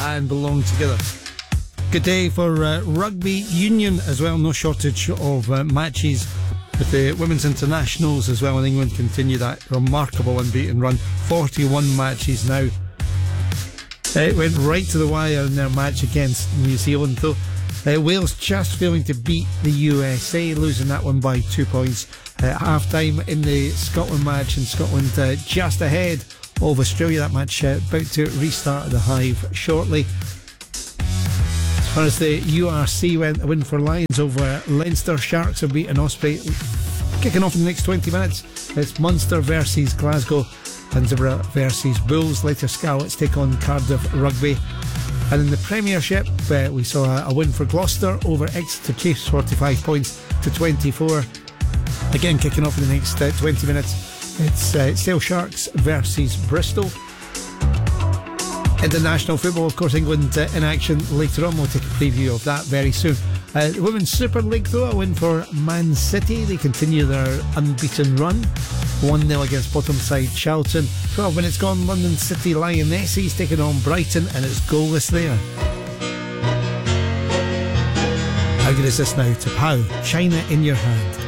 and belong together. Good day for rugby union as well. No shortage of matches with the women's internationals as well, and England continue that remarkable unbeaten run. 41 matches now. It went right to the wire in their match against New Zealand, though. Wales just failing to beat the USA, losing that one by 2 points at half time in the Scotland match, and Scotland just ahead of Australia. That match about to restart at the Hive shortly. As far as the URC went, a win for Lions over Leinster. Sharks have beaten Osprey. Kicking off in the next 20 minutes, it's Munster versus Glasgow, Peterborough versus Bulls. Later, Scarlets take on Cardiff Rugby. And in the Premiership, we saw a win for Gloucester over Exeter Chiefs, 45 points to 24. Again, kicking off in the next 20 minutes, it's Sale Sharks versus Bristol. International football, of course, England in action later on. We'll take a preview of that very soon. The Women's Super League, though, a win for Man City. They continue their unbeaten run. 1-0 against bottom side Charlton. 12 minutes gone, London City Lionesses taking on Brighton, and it's goalless there. How good is this now to Pau? China in your hand.